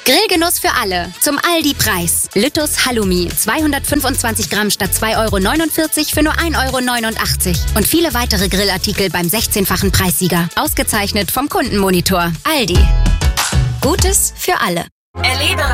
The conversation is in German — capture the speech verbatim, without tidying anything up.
Grillgenuss für alle. Zum Aldi-Preis. Lüttus Halloumi. zweihundertfünfundzwanzig Gramm statt zwei Euro neunundvierzig für nur ein Euro neunundachtzig. Und viele weitere Grillartikel beim sechzehnfachen Preissieger. Ausgezeichnet vom Kundenmonitor. Aldi. Gutes für alle. Erlebe